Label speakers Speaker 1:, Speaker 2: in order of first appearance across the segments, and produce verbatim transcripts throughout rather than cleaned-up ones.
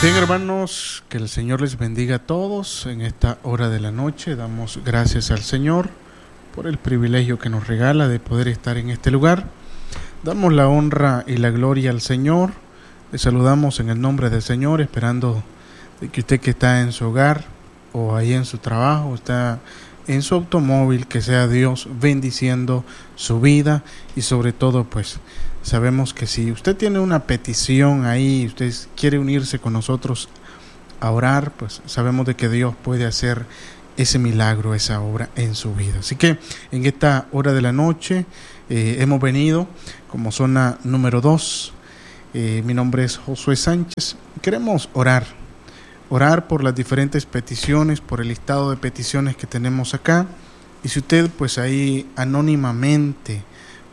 Speaker 1: Bien, hermanos, que el Señor les bendiga a todos en esta hora de la noche. Damos gracias al Señor por el privilegio que nos regala de poder estar en este lugar. Damos la honra y la gloria al Señor. Le saludamos en el nombre del Señor, esperando de que usted que está en su hogar o ahí en su trabajo, está en su automóvil, que sea Dios bendiciendo su vida. Y sobre todo, pues sabemos que si usted tiene una petición ahí, usted quiere unirse con nosotros a orar, pues sabemos de que Dios puede hacer ese milagro, esa obra en su vida. Así que en esta hora de la noche eh, hemos venido como zona número dos. Eh, mi nombre es Josué Sánchez. Queremos orar, orar por las diferentes peticiones, por el listado de peticiones que tenemos acá. Y si usted pues ahí anónimamente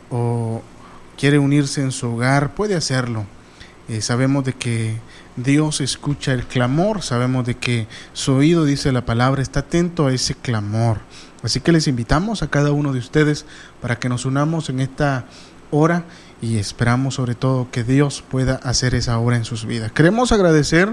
Speaker 1: o quiere unirse en su hogar, puede hacerlo. Eh, sabemos de que Dios escucha el clamor, sabemos de que su oído, dice la palabra, está atento a ese clamor. Así que les invitamos a cada uno de ustedes para que nos unamos en esta hora y esperamos sobre todo que Dios pueda hacer esa obra en sus vidas. Queremos agradecer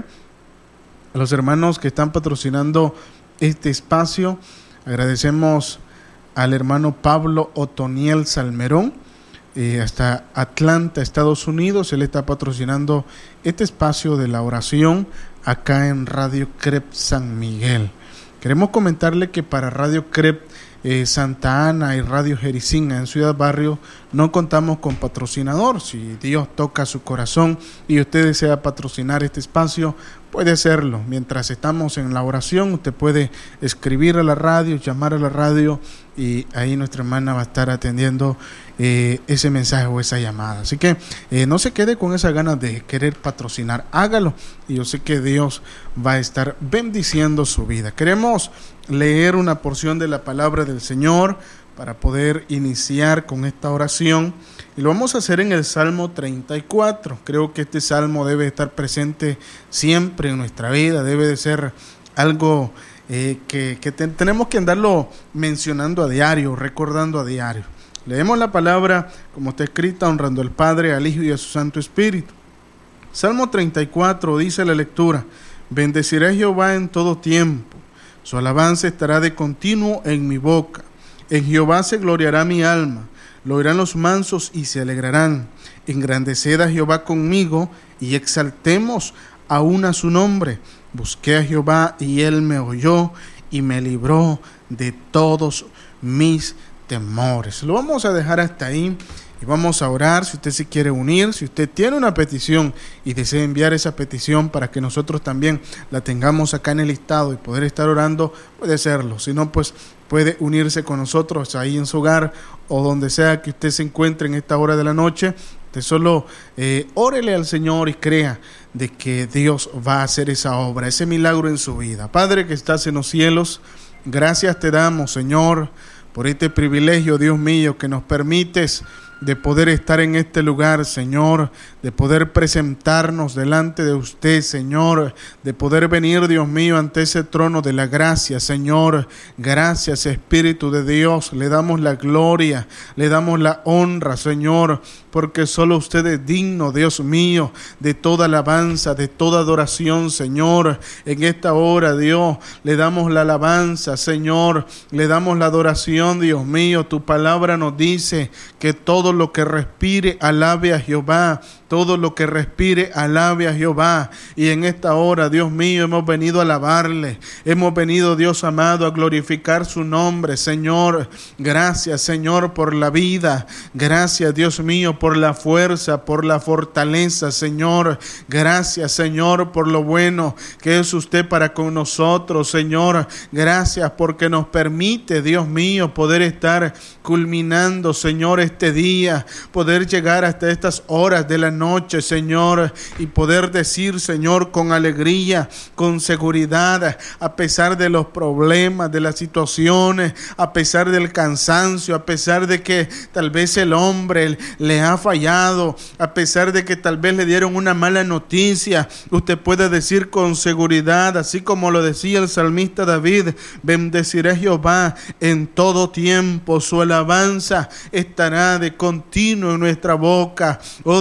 Speaker 1: a los hermanos que están patrocinando este espacio. Agradecemos al hermano Pablo Otoniel Salmerón, Eh, hasta Atlanta, Estados Unidos. Él está patrocinando este espacio de la oración acá en Radio C R E P San Miguel. Queremos comentarle que para Radio C R E P eh, Santa Ana y Radio Jericín en Ciudad Barrio no contamos con patrocinador. Si Dios toca su corazón y usted desea patrocinar este espacio, puede hacerlo. Mientras estamos en la oración, usted puede escribir a la radio, llamar a la radio, y ahí nuestra hermana va a estar atendiendo eh, ese mensaje o esa llamada. Así que eh, no se quede con esa ganas de querer patrocinar, hágalo, y yo sé que Dios va a estar bendiciendo su vida. Queremos leer una porción de la palabra del Señor para poder iniciar con esta oración, y lo vamos a hacer en el Salmo treinta y cuatro. Creo que este salmo debe estar presente siempre en nuestra vida, debe de ser algo eh, que, que te, tenemos que andarlo mencionando a diario, recordando a diario. Leemos la palabra como está escrita, honrando al Padre, al Hijo y a su Santo Espíritu. Salmo treinta y cuatro, dice la lectura: bendeciré a Jehová en todo tiempo, su alabanza estará de continuo en mi boca. En Jehová se gloriará mi alma, lo oirán los mansos y se alegrarán. Engrandeced a Jehová conmigo y exaltemos aún a su nombre. Busqué a Jehová y él me oyó y me libró de todos mis temores. Lo vamos a dejar hasta ahí y vamos a orar. Si usted se quiere unir, si usted tiene una petición y desea enviar esa petición para que nosotros también la tengamos acá en el listado y poder estar orando, puede hacerlo. Si no, pues puede unirse con nosotros ahí en su hogar o donde sea que usted se encuentre en esta hora de la noche. Usted solo eh, órele al Señor y crea de que Dios va a hacer esa obra, ese milagro en su vida. Padre que estás en los cielos, gracias te damos, Señor, por este privilegio, Dios mío, que nos permites de poder estar en este lugar, Señor, de poder presentarnos delante de usted, Señor, de poder venir, Dios mío, ante ese trono de la gracia, Señor. Gracias, Espíritu de Dios, le damos la gloria, le damos la honra, Señor, porque solo usted es digno, Dios mío, de toda alabanza, de toda adoración, Señor. En esta hora, Dios, le damos la alabanza, Señor, le damos la adoración, Dios mío. Tu palabra nos dice que todo lo que respire, alabe a Jehová. Todo lo que respire, alabe a Jehová. Y en esta hora, Dios mío, hemos venido a alabarle. Hemos venido, Dios amado, a glorificar su nombre, Señor. Gracias, Señor, por la vida. Gracias, Dios mío, por la fuerza, por la fortaleza, Señor. Gracias, Señor, por lo bueno que es usted para con nosotros, Señor. Gracias porque nos permite, Dios mío, poder estar culminando, Señor, este día. Poder llegar hasta estas horas de la noche, Señor, y poder decir, Señor, con alegría, con seguridad, a pesar de los problemas, de las situaciones, a pesar del cansancio, a pesar de que tal vez el hombre le ha fallado, a pesar de que tal vez le dieron una mala noticia, usted puede decir con seguridad, así como lo decía el salmista David: bendeciré a Jehová en todo tiempo, su alabanza estará de continuo en nuestra boca. Oh Dios mío,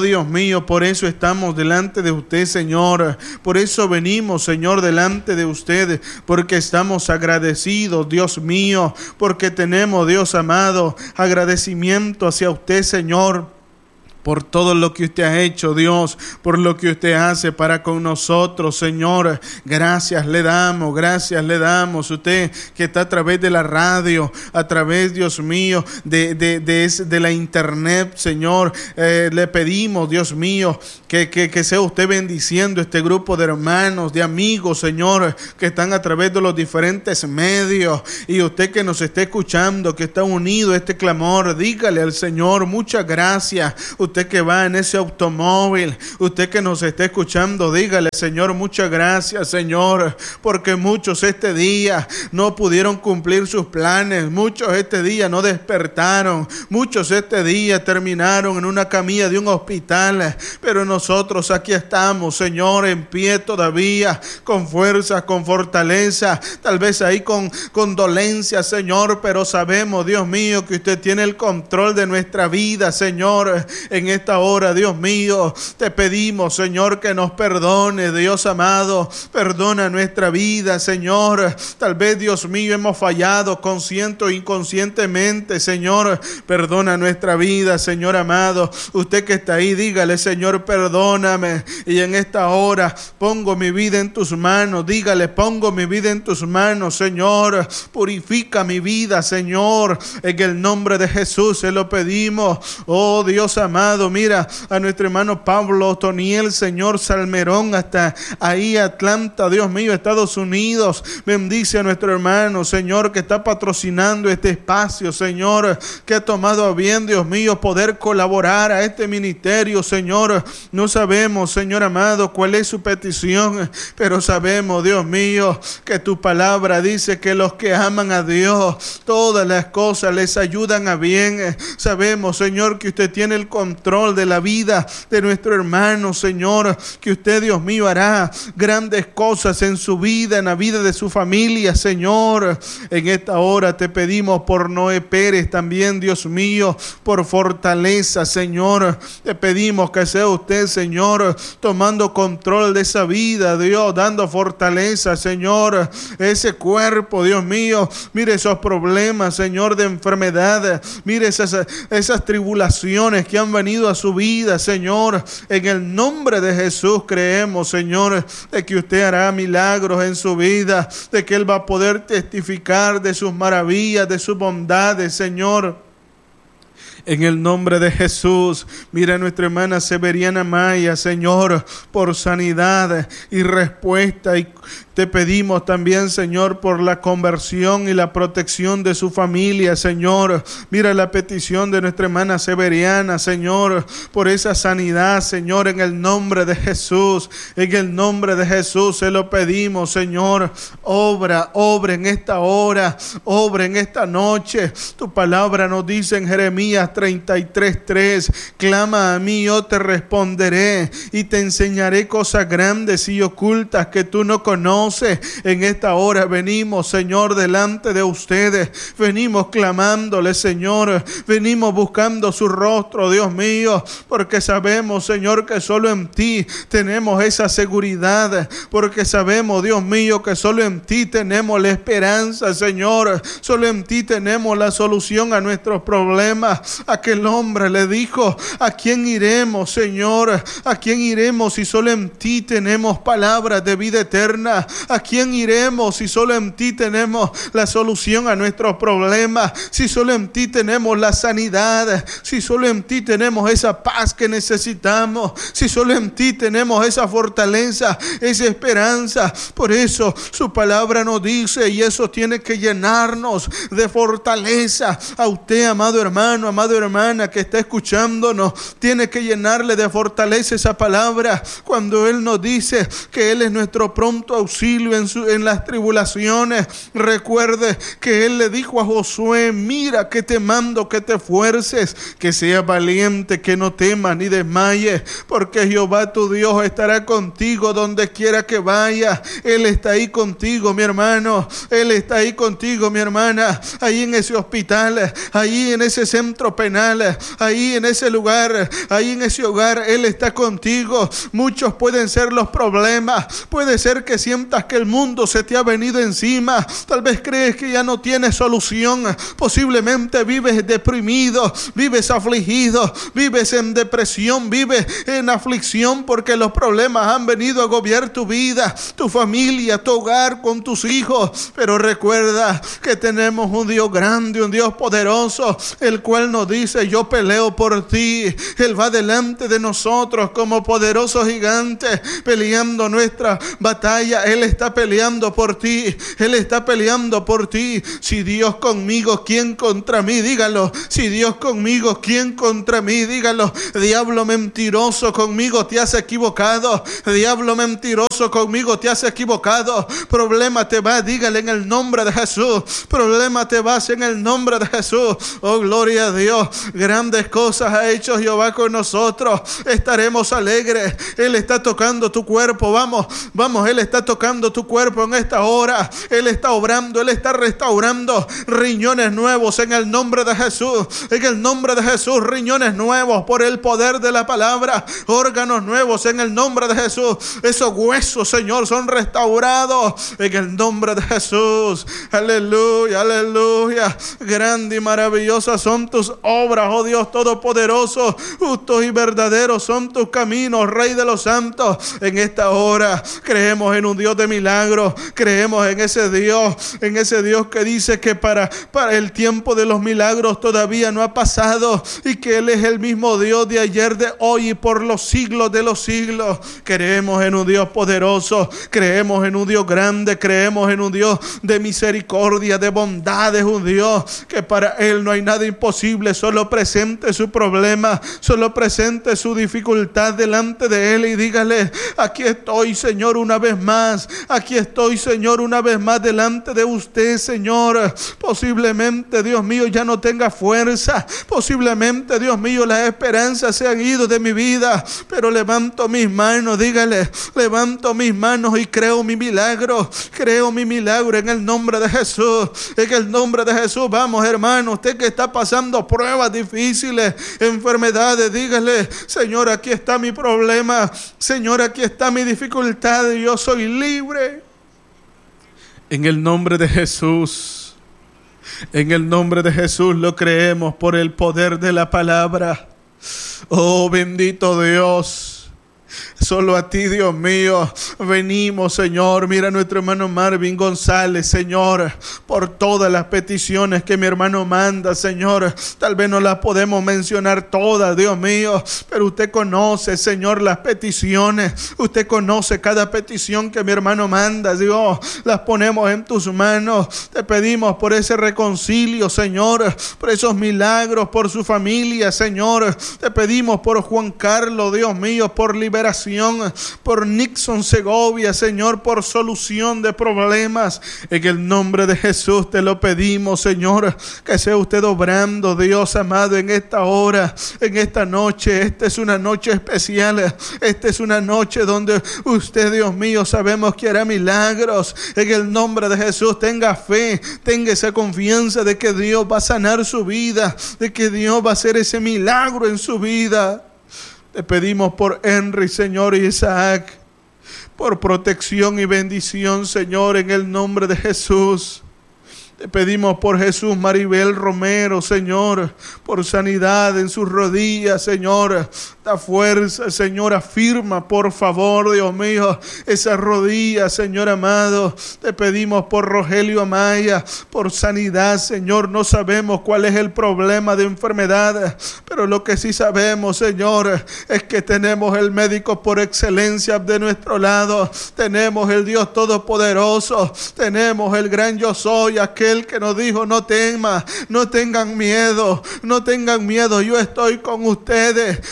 Speaker 1: mío, por eso estamos delante de usted, Señor. Por eso venimos, Señor, delante de usted, porque estamos agradecidos, Dios mío, porque tenemos, Dios amado, agradecimiento hacia usted, Señor, por todo lo que usted ha hecho, Dios, por lo que usted hace para con nosotros, Señor. Gracias le damos, gracias le damos. Usted que está a través de la radio, a través, Dios mío, de, de, de, de la internet, Señor, eh, le pedimos, Dios mío, que, que, que sea usted bendiciendo este grupo de hermanos, de amigos, Señor, que están a través de los diferentes medios. Y usted que nos está escuchando, que está unido a este clamor, dígale al Señor, muchas gracias. Usted que va en ese automóvil, usted que nos está escuchando, dígale, Señor, muchas gracias, Señor, porque muchos este día no pudieron cumplir sus planes, muchos este día no despertaron, muchos este día terminaron en una camilla de un hospital, pero nosotros aquí estamos, Señor, en pie todavía, con fuerza, con fortaleza, tal vez ahí con, con dolencia, Señor, pero sabemos, Dios mío, que usted tiene el control de nuestra vida, Señor. En esta hora, Dios mío, te pedimos, Señor, que nos perdone, Dios amado, perdona nuestra vida, Señor. Tal vez, Dios mío, hemos fallado consciente o inconscientemente, Señor. Perdona nuestra vida, Señor amado. Usted que está ahí, dígale, Señor, perdóname. Y en esta hora pongo mi vida en tus manos. Dígale, pongo mi vida en tus manos, Señor. Purifica mi vida, Señor. En el nombre de Jesús se lo pedimos. Oh, Dios amado. Mira a nuestro hermano Pablo Otoniel, Señor, Salmerón, hasta ahí Atlanta, Dios mío, Estados Unidos. Bendice a nuestro hermano, Señor, que está patrocinando este espacio, Señor, que ha tomado a bien, Dios mío, poder colaborar a este ministerio, Señor. No sabemos, Señor amado, cuál es su petición, pero sabemos, Dios mío, que tu palabra dice que los que aman a Dios, todas las cosas les ayudan a bien. Sabemos, Señor, que usted tiene el control de la vida de nuestro hermano, Señor, que usted, Dios mío, hará grandes cosas en su vida, en la vida de su familia, Señor. En esta hora te pedimos por Noé Pérez también, Dios mío, por fortaleza, Señor. Te pedimos que sea usted, Señor, tomando control de esa vida, Dios, dando fortaleza, Señor, ese cuerpo, Dios mío. Mire esos problemas, Señor, de enfermedad. Mire esas, esas tribulaciones que han venido a su vida, Señor. En el nombre de Jesús creemos, Señor, de que usted hará milagros en su vida, de que Él va a poder testificar de sus maravillas, de sus bondades, Señor. En el nombre de Jesús, mira a nuestra hermana Severiana Maya, Señor, por sanidad y respuesta. Y te pedimos también, Señor, por la conversión y la protección de su familia, Señor. Mira la petición de nuestra hermana Severiana, Señor, por esa sanidad, Señor, en el nombre de Jesús. En el nombre de Jesús se lo pedimos, Señor. Obra, obra en esta hora, obra en esta noche. Tu palabra nos dice en Jeremías treinta y tres, tres, clama a mí, yo te responderé y te enseñaré cosas grandes y ocultas que tú no conoces. En esta hora venimos, Señor, delante de ustedes, venimos clamándole, Señor, venimos buscando su rostro, Dios mío, porque sabemos, Señor, que solo en ti tenemos esa seguridad, porque sabemos, Dios mío, que solo en ti tenemos la esperanza, Señor, solo en ti tenemos la solución a nuestros problemas. Aquel hombre le dijo, ¿a quién iremos, Señor? ¿A quién iremos si solo en ti tenemos palabras de vida eterna? ¿A quién iremos si solo en ti tenemos la solución a nuestros problemas? Si solo en ti tenemos la sanidad, si solo en ti tenemos esa paz que necesitamos, si solo en ti tenemos esa fortaleza, esa esperanza. Por eso su palabra nos dice, y eso tiene que llenarnos de fortaleza. A usted, amado hermano, amado hermana que está escuchándonos, tiene que llenarle de fortaleza esa palabra cuando Él nos dice que Él es nuestro pronto auxilio en, su, en las tribulaciones. Recuerde que Él le dijo a Josué, mira que te mando que te esfuerces, que seas valiente, que no temas ni desmayes, porque Jehová tu Dios estará contigo donde quiera que vayas. Él está ahí contigo, mi hermano, Él está ahí contigo, mi hermana, ahí en ese hospital, ahí en ese centro penal, ahí en ese lugar, ahí en ese hogar, Él está contigo. Muchos pueden ser los problemas, puede ser que sientas que el mundo se te ha venido encima, tal vez crees que ya no tienes solución, posiblemente vives deprimido, vives afligido, vives en depresión, vives en aflicción porque los problemas han venido a agobiar tu vida, tu familia, tu hogar, con tus hijos. Pero recuerda que tenemos un Dios grande, un Dios poderoso, el cual nos dice: yo peleo por ti. Él va delante de nosotros como poderoso gigante, peleando nuestra batalla. Él está peleando por ti, Él está peleando por ti. Si Dios conmigo, ¿quién contra mí? Dígalo. Si Dios conmigo, ¿quién contra mí? Dígalo. Diablo mentiroso, conmigo te has equivocado. Diablo mentiroso, conmigo te has equivocado. Problema te va, dígale en el nombre de Jesús. Problema te vas en el nombre de Jesús. Oh, gloria a Dios. Grandes cosas ha hecho Jehová con nosotros. Estaremos alegres. Él está tocando tu cuerpo. Vamos, vamos, Él está tocando tu cuerpo en esta hora. Él está obrando, Él está restaurando riñones nuevos en el nombre de Jesús. En el nombre de Jesús, riñones nuevos por el poder de la palabra. Órganos nuevos en el nombre de Jesús. Esos huesos, Señor, son restaurados en el nombre de Jesús. Aleluya, aleluya. Grande y maravillosa son tus obras, oh Dios Todopoderoso. Justos y verdaderos son tus caminos, Rey de los santos. En esta hora creemos en un Dios de milagros. Creemos en ese Dios, en ese Dios que dice que para, para el tiempo de los milagros todavía no ha pasado, y que Él es el mismo Dios de ayer, de hoy y por los siglos de los siglos. Creemos en un Dios poderoso, creemos en un Dios grande, creemos en un Dios de misericordia, de bondad. Es un Dios que para Él no hay nada imposible. Solo presente su problema, solo presente su dificultad delante de Él y dígale: aquí estoy, Señor, una vez más. Aquí estoy, Señor, una vez más delante de usted, Señor. Posiblemente, Dios mío, ya no tenga fuerza. Posiblemente, Dios mío, las esperanzas se han ido de mi vida. Pero levanto mis manos, dígale: levanto mis manos y creo mi milagro. Creo mi milagro en el nombre de Jesús. En el nombre de Jesús. Vamos, hermano, usted que está pasando pruebas difíciles, enfermedades, dígale: Señor, aquí está mi problema. Señor, aquí está mi dificultad y yo soy libre. En el nombre de Jesús. En el nombre de Jesús lo creemos por el poder de la palabra. Oh, bendito Dios. Solo a ti, Dios mío, venimos, Señor. Mira a nuestro hermano Marvin González, Señor, por todas las peticiones que mi hermano manda, Señor. Tal vez no las podemos mencionar todas, Dios mío, pero usted conoce, Señor, las peticiones. Usted conoce cada petición que mi hermano manda, Dios. Las ponemos en tus manos. Te pedimos por ese reconcilio, Señor, por esos milagros, por su familia, Señor. Te pedimos por Juan Carlos, Dios mío, por liberación, por Nixon Segovia, Señor, por solución de problemas. En el nombre de Jesús te lo pedimos, Señor, que sea usted obrando, Dios amado, en esta hora, en esta noche. Esta es una noche especial. Esta es una noche donde usted, Dios mío, sabemos que hará milagros. En el nombre de Jesús, tenga fe, tenga esa confianza de que Dios va a sanar su vida, de que Dios va a hacer ese milagro en su vida. Te pedimos por Henry, Señor, y Isaac, por protección y bendición, Señor, en el nombre de Jesús. Te pedimos por Jesús Maribel Romero, Señor, por sanidad en sus rodillas, Señor. Da fuerza, Señor, afirma, por favor, Dios mío, esas rodillas, Señor amado. Te pedimos por Rogelio Amaya, por sanidad, Señor. No sabemos cuál es el problema de enfermedad, pero lo que sí sabemos, Señor, es que tenemos el médico por excelencia de nuestro lado. Tenemos el Dios Todopoderoso. Tenemos el gran yo soy, aquel El que nos dijo: no teman, no tengan miedo, no tengan miedo, yo estoy con ustedes. El gran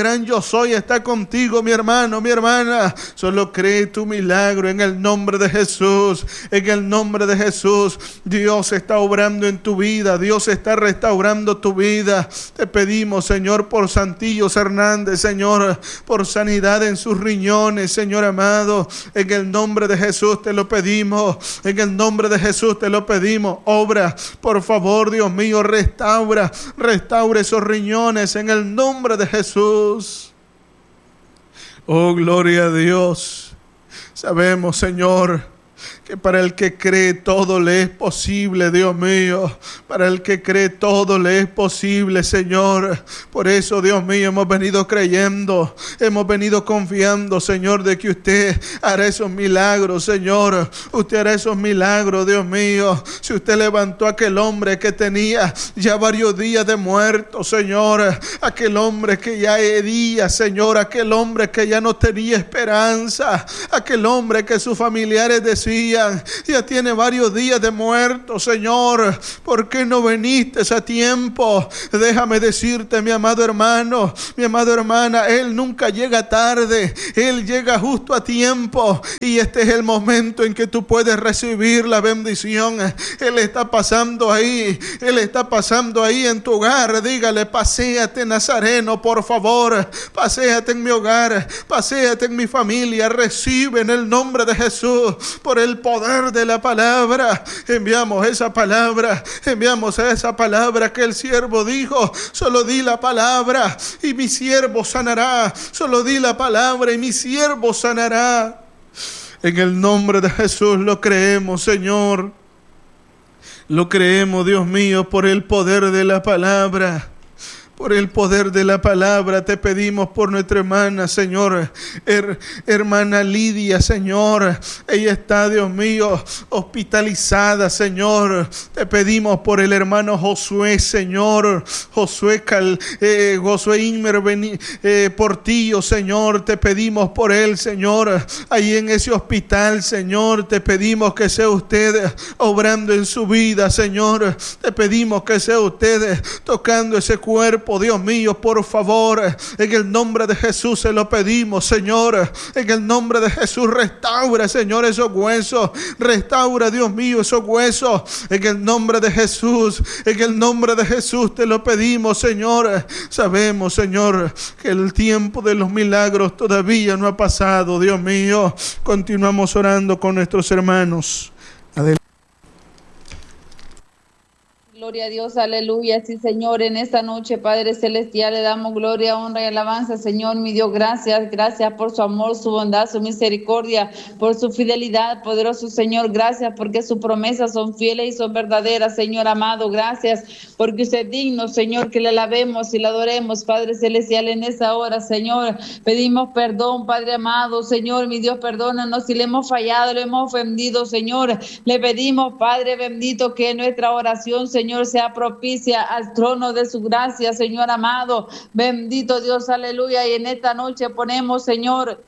Speaker 1: gran yo soy está contigo, mi hermano, mi hermana. Solo cree tu milagro en el nombre de Jesús. En el nombre de Jesús, Dios está obrando en tu vida. Dios está restaurando tu vida. Te pedimos, Señor, por Santillos Hernández, Señor, por sanidad en sus riñones, Señor amado. En el nombre de Jesús te lo pedimos. En el nombre de Jesús te lo pedimos. Obra, por favor, Dios mío, restaura, restaura esos riñones en el nombre de Jesús. Oh, gloria a Dios. Sabemos, Señor, que para el que cree todo le es posible, Dios mío. Para el que cree todo le es posible, Señor. Por eso, Dios mío, hemos venido creyendo, hemos venido confiando, Señor, de que usted hará esos milagros, Señor. Usted hará esos milagros, Dios mío. Si usted levantó a aquel hombre que tenía ya varios días de muerto, Señor. Aquel hombre que ya hería, Señor. Aquel hombre que ya no tenía esperanza. Aquel hombre que sus familiares decían, ya tiene varios días de muerto, Señor. ¿Por qué no viniste a tiempo? Déjame decirte, mi amado hermano, mi amada hermana, Él nunca llega tarde. Él llega justo a tiempo. Y este es el momento en que tú puedes recibir la bendición. Él está pasando ahí. Él está pasando ahí en tu hogar. Dígale, paséate, Nazareno, por favor. Paséate en mi hogar. Paséate en mi familia. Recibe en el nombre de Jesús, por el poder de la palabra. Enviamos esa palabra, enviamos esa palabra que el siervo dijo. Solo di la palabra y mi siervo sanará. Solo di la palabra y mi siervo sanará. En el nombre de Jesús lo creemos, Señor. Lo creemos, Dios mío, por el poder de la palabra. Por el poder de la palabra te pedimos por nuestra hermana, Señor, her, hermana Lidia, Señor. Ella está, Dios mío, hospitalizada, Señor. Te pedimos por el hermano Josué, Señor. Josué, Cal, eh, Josué Inmer eh, Portillo, Señor. Te pedimos por él, Señor. Ahí en ese hospital, Señor. Te pedimos que sea usted obrando en su vida, Señor. Te pedimos que sea usted tocando ese cuerpo, Dios mío, por favor, en el nombre de Jesús se lo pedimos, Señor. En el nombre de Jesús, restaura, Señor, esos huesos. Restaura, Dios mío, esos huesos. En el nombre de Jesús, en el nombre de Jesús te lo pedimos, Señor. Sabemos, Señor, que el tiempo de los milagros todavía no ha pasado, Dios mío. Continuamos orando con nuestros hermanos. Adelante.
Speaker 2: Gloria a Dios, aleluya, sí, Señor, en esta noche, Padre Celestial, le damos gloria, honra y alabanza, Señor, mi Dios, gracias, gracias por su amor, su bondad, su misericordia, por su fidelidad, poderoso Señor, gracias porque sus promesas son fieles y son verdaderas, Señor amado, gracias porque usted es digno, Señor, que le alabemos y le adoremos, Padre Celestial, en esa hora, Señor, pedimos perdón, Padre amado, Señor, mi Dios, perdónanos si le hemos fallado, le hemos ofendido, Señor, le pedimos, Padre bendito, que nuestra oración, Señor, Señor, sea propicia al trono de su gracia, Señor amado. Bendito Dios, aleluya. Y en esta noche ponemos, Señor,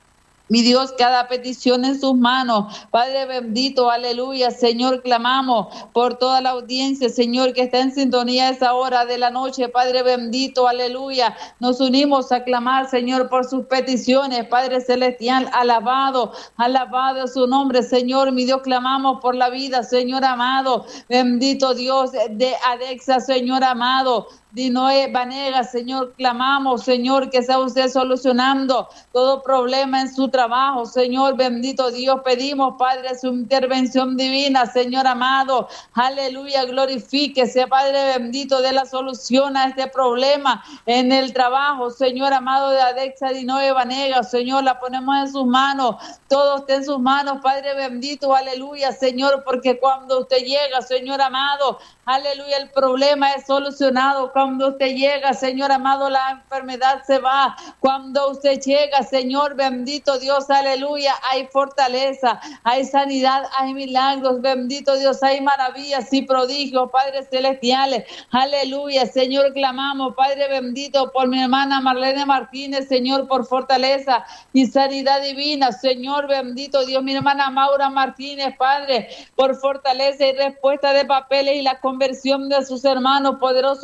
Speaker 2: mi Dios, cada petición en sus manos. Padre bendito, aleluya. Señor, clamamos por toda la audiencia, Señor, que está en sintonía a esa hora de la noche. Padre bendito, aleluya. Nos unimos a clamar, Señor, por sus peticiones. Padre celestial, alabado, alabado su nombre, Señor. Mi Dios, clamamos por la vida, Señor amado. Bendito Dios de Adexa, Señor amado. Dinoe Vanega, Señor, clamamos, Señor, que sea usted solucionando todo problema en su trabajo, Señor, bendito Dios, pedimos, Padre, su intervención divina, Señor amado, aleluya, glorifíquese, Padre bendito, de la solución a este problema en el trabajo, Señor amado, de Adexa Dinoe Vanega, Señor, la ponemos en sus manos, todo está en sus manos, Padre bendito, aleluya, Señor, porque cuando usted llega, Señor amado, aleluya, el problema es solucionado. Cuando usted llega, Señor amado, la enfermedad se va. Cuando usted llega, Señor bendito Dios, aleluya, hay fortaleza, hay sanidad, hay milagros, bendito Dios, hay maravillas y prodigios, Padre celestiales, aleluya, Señor, clamamos, Padre bendito, por mi hermana Marlene Martínez, Señor, por fortaleza y sanidad divina, Señor bendito Dios, mi hermana Maura Martínez, Padre, por fortaleza y respuesta de papeles y la conversión de sus hermanos, poderoso Señor,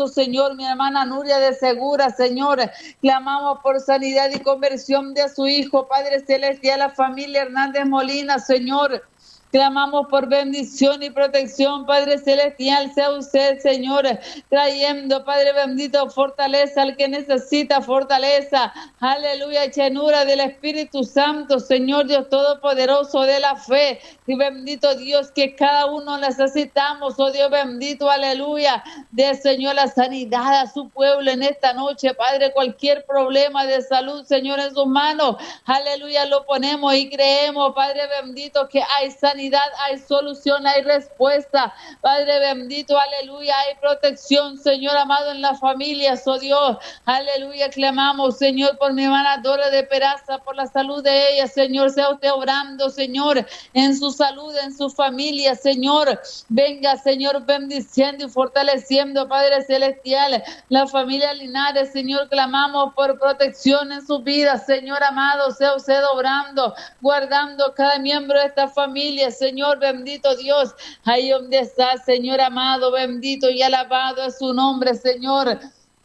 Speaker 2: Señor, mi hermana Nuria de Segura, Señor. Clamamos por sanidad y conversión de su hijo, Padre Celestial, la familia Hernández Molina, Señor. Clamamos por bendición y protección, Padre Celestial, sea usted, Señor, trayendo, Padre bendito, fortaleza al que necesita fortaleza. Aleluya, llenura del Espíritu Santo, Señor Dios Todopoderoso de la fe. Y bendito Dios, que cada uno necesitamos, oh Dios bendito, aleluya, de Señor la sanidad a su pueblo en esta noche, Padre, cualquier problema de salud, Señor, en sus manos, aleluya, lo ponemos y creemos, Padre bendito, que hay sanidad. Hay solución, hay respuesta, Padre bendito, aleluya, hay protección, Señor amado, en las familias, oh Dios, aleluya, clamamos, Señor, por mi hermana Dora de Peraza, por la salud de ella, Señor, sea usted obrando, Señor, en su salud, en su familia, Señor, venga, Señor, bendiciendo y fortaleciendo, Padre Celestial, la familia Linares, Señor, clamamos por protección en sus vidas, Señor amado, sea usted obrando, guardando cada miembro de esta familia, Señor bendito Dios, ahí donde está, Señor amado, bendito y alabado es su nombre, Señor.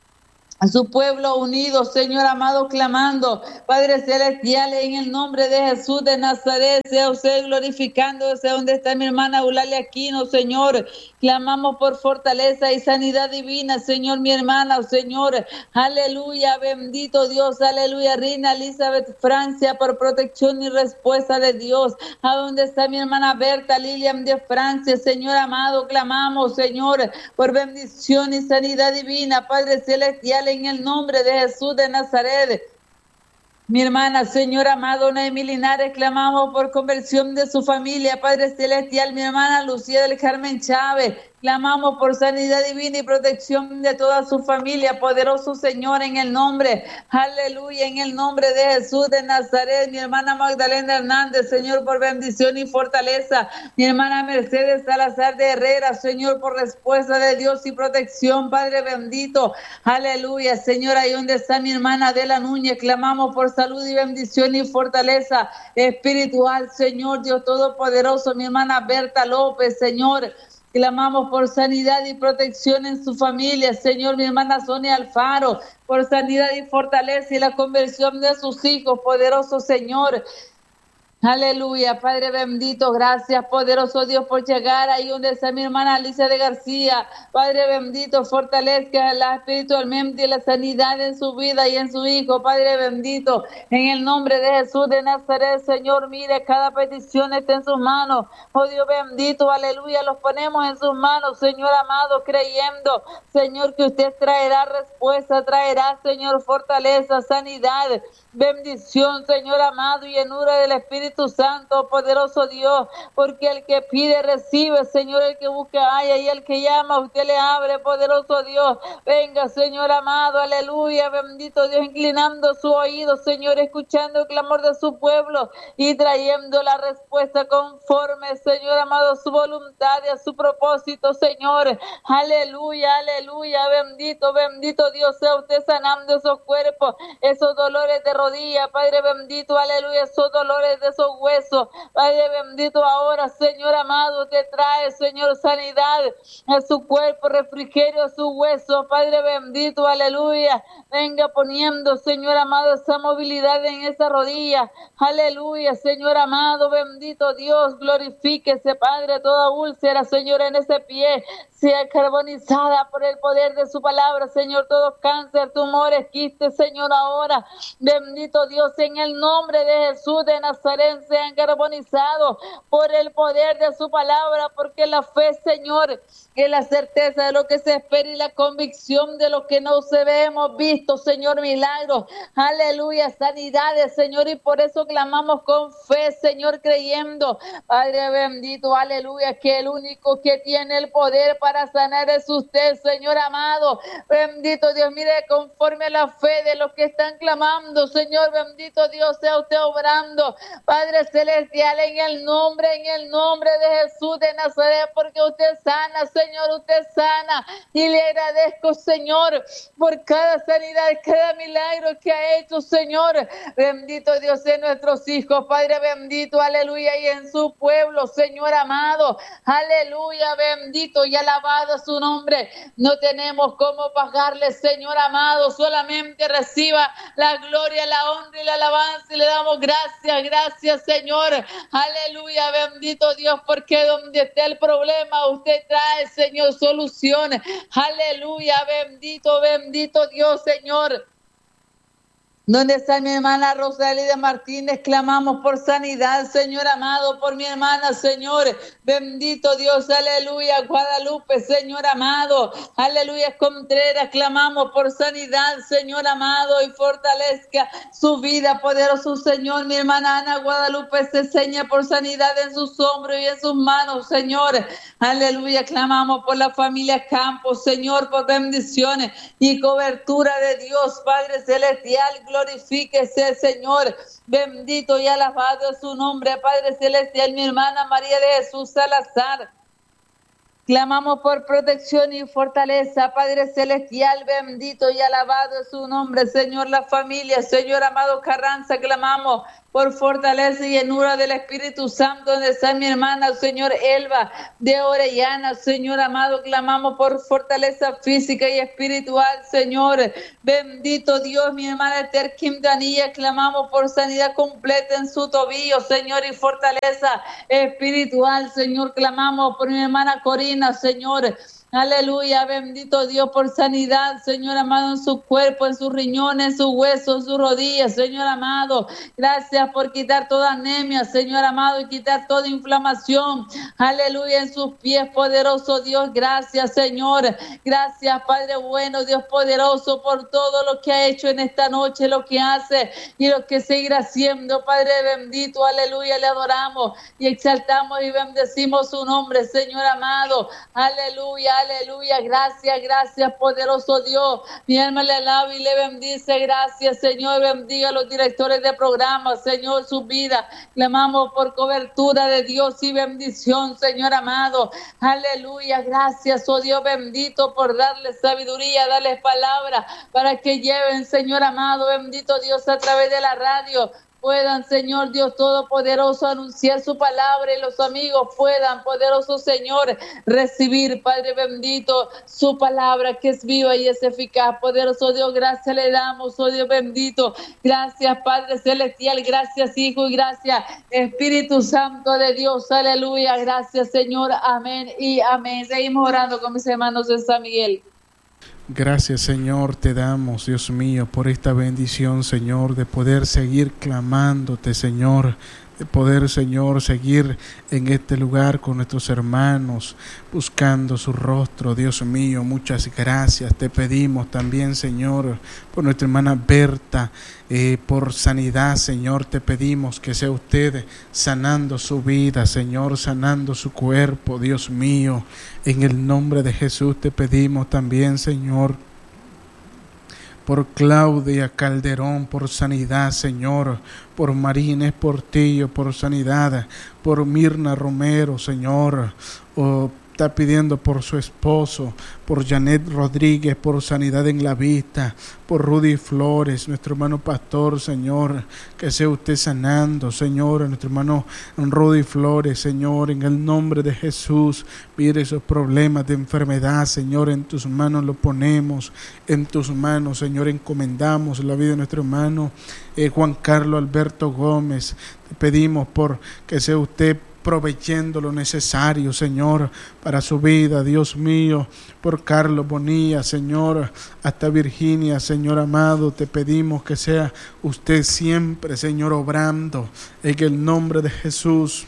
Speaker 2: A su pueblo unido, Señor amado, clamando, Padre Celestial, en el nombre de Jesús de Nazaret, sea usted glorificando, sea donde está mi hermana Eulalia Aquino, Señor, clamamos por fortaleza y sanidad divina, Señor, mi hermana, oh Señor, aleluya, bendito Dios, aleluya, Reina Elizabeth Francia, por protección y respuesta de Dios, a donde está mi hermana Berta Lilian de Francia, Señor amado, clamamos, Señor, por bendición y sanidad divina, Padre Celestial, en el nombre de Jesús de Nazaret. Mi hermana, Señor amado, Noemí Linares, clamamos por conversión de su familia, Padre Celestial. Mi hermana Lucía del Carmen Chávez, clamamos por sanidad divina y protección de toda su familia, poderoso Señor, en el nombre, aleluya, en el nombre de Jesús de Nazaret. Mi hermana Magdalena Hernández, Señor, por bendición y fortaleza. Mi hermana Mercedes Salazar de Herrera, Señor, por respuesta de Dios y protección, Padre bendito, aleluya, Señor, ahí donde está mi hermana Adela Núñez, clamamos por salud y bendición y fortaleza espiritual, Señor, Dios Todopoderoso. Mi hermana Berta López, Señor, clamamos por sanidad y protección en su familia, Señor. Mi hermana Sonia Alfaro, por sanidad y fortaleza y la conversión de sus hijos, poderoso Señor. Aleluya, Padre bendito, gracias, poderoso Dios, por llegar ahí donde está mi hermana Alicia de García. Padre bendito, fortalezca la espiritualmente y la sanidad en su vida y en su hijo, Padre bendito, en el nombre de Jesús de Nazaret, Señor, mire, cada petición está en sus manos, oh Dios bendito, aleluya, los ponemos en sus manos, Señor amado, creyendo, Señor, que usted traerá respuesta, traerá, Señor, fortaleza, sanidad, bendición, Señor amado, y llenura del Espíritu Santo, poderoso Dios, porque el que pide recibe, Señor, el que busca halla, y el que llama usted le abre, poderoso Dios. Venga, Señor amado, aleluya, bendito Dios, inclinando su oído, Señor, escuchando el clamor de su pueblo y trayendo la respuesta conforme, Señor amado, a su voluntad y a su propósito, Señor. Aleluya, aleluya, bendito, bendito Dios, sea usted sanando esos cuerpos, esos dolores de rodilla, Padre bendito, aleluya, esos dolores de esos huesos, Padre bendito, ahora, Señor amado, te trae, Señor, sanidad a su cuerpo, refrigerio a su hueso, Padre bendito, aleluya, venga poniendo, Señor amado, esa movilidad en esa rodilla, aleluya, Señor amado, bendito Dios, glorifíquese, Padre, toda úlcera, Señor, en ese pie, sea carbonizada por el poder de su palabra, Señor, todo cáncer, tumores, quistes, Señor, ahora, bendito Dios, en el nombre de Jesús de Nazaret, sean carbonizados por el poder de su palabra, porque la fe, Señor, es la certeza de lo que se espera y la convicción de lo que no se ve. Hemos visto, Señor, milagros, aleluya, sanidades, Señor, y por eso clamamos con fe, Señor, creyendo, Padre bendito, aleluya, que el único que tiene el poder para sanar es usted, Señor amado, bendito Dios, mire, conforme a la fe de los que están clamando, Señor, Señor, bendito Dios, sea usted obrando, Padre celestial, en el nombre, en el nombre de Jesús de Nazaret, porque usted sana, Señor, usted sana, y le agradezco, Señor, por cada sanidad, cada milagro que ha hecho, Señor. Bendito Dios en nuestros hijos, Padre bendito, aleluya, y en su pueblo, Señor amado, aleluya, bendito y alabado su nombre. No tenemos cómo pagarle, Señor amado, solamente reciba la gloria, la honra y la alabanza, y le damos gracias, gracias, Señor, aleluya, bendito Dios, porque donde esté el problema, usted trae, Señor, soluciones, aleluya, bendito, bendito Dios, Señor. ¿Dónde está mi hermana Rosalía Martínez? Clamamos por sanidad, Señor amado, por mi hermana, Señor. Bendito Dios, aleluya. Guadalupe, Señor amado. Aleluya. Contreras, clamamos por sanidad, Señor amado, y fortalezca su vida, poderoso Señor. Mi hermana Ana Guadalupe se seña por sanidad en sus hombros y en sus manos, Señor. Aleluya. Clamamos por la familia Campos, Señor, por bendiciones y cobertura de Dios, Padre celestial. Glorifíquese, Señor, bendito y alabado es su nombre, Padre celestial. Mi hermana María de Jesús Salazar, clamamos por protección y fortaleza, Padre celestial, bendito y alabado es su nombre, Señor. La familia, Señor amado Carranza, clamamos por fortaleza y llenura del Espíritu Santo, donde está mi hermana, Señor Elba de Orellana, Señor amado, clamamos por fortaleza física y espiritual, Señor. Bendito Dios, mi hermana Esther Quintanilla, clamamos por sanidad completa en su tobillo, Señor, y fortaleza espiritual, Señor. Clamamos por mi hermana Corina, Señor. Aleluya, bendito Dios, por sanidad, Señor amado, en su cuerpo, en sus riñones, en sus huesos, en sus rodillas, Señor amado. Gracias por quitar toda anemia, Señor amado, y quitar toda inflamación. Aleluya, en sus pies, poderoso Dios. Gracias, Señor. Gracias, Padre bueno, Dios poderoso, por todo lo que ha hecho en esta noche, lo que hace y lo que seguirá haciendo, Padre bendito. Aleluya, le adoramos y exaltamos y bendecimos su nombre, Señor amado. Aleluya. Aleluya, gracias, gracias, poderoso Dios. Mi alma le alaba y le bendice. Gracias, Señor. Bendiga a los directores de programas, Señor, su vida. Clamamos por cobertura de Dios y bendición, Señor amado. Aleluya, gracias, oh Dios bendito, por darles sabiduría, darles palabra para que lleven, Señor amado, bendito Dios, a través de la radio. Puedan, Señor Dios Todopoderoso, anunciar su palabra y los amigos puedan, poderoso Señor, recibir, Padre bendito, su palabra que es viva y es eficaz. Poderoso Dios, gracias le damos, oh Dios bendito. Gracias, Padre celestial, gracias, Hijo, y gracias, Espíritu Santo de Dios. Aleluya, gracias, Señor. Amén y amén. Seguimos orando con mis hermanos de San Miguel.
Speaker 1: Gracias, Señor, te damos, Dios mío, por esta bendición, Señor, de poder seguir clamándote, Señor, de poder, Señor, seguir en este lugar con nuestros hermanos, buscando su rostro, Dios mío. Muchas gracias te pedimos también, Señor, por nuestra hermana Berta, eh, por sanidad, Señor, te pedimos que sea usted sanando su vida, Señor, sanando su cuerpo, Dios mío. En el nombre de Jesús te pedimos también, Señor, por Claudia Calderón, por sanidad, Señor, por Marínez Portillo, por sanidad, por Mirna Romero, Señor, oh, está pidiendo por su esposo, por Janet Rodríguez, por sanidad en la vista, por Rudy Flores, nuestro hermano pastor, Señor, que sea usted sanando, Señor, a nuestro hermano Rudy Flores, Señor, en el nombre de Jesús. Mire esos problemas de enfermedad, Señor, en tus manos lo ponemos, en tus manos, Señor, encomendamos la vida de nuestro hermano eh, Juan Carlos Alberto Gómez. Te pedimos por que sea usted proveyendo lo necesario, Señor, para su vida, Dios mío, por Carlos Bonilla, Señor, hasta Virginia, Señor amado, te pedimos que sea usted siempre, Señor, obrando en el nombre de Jesús.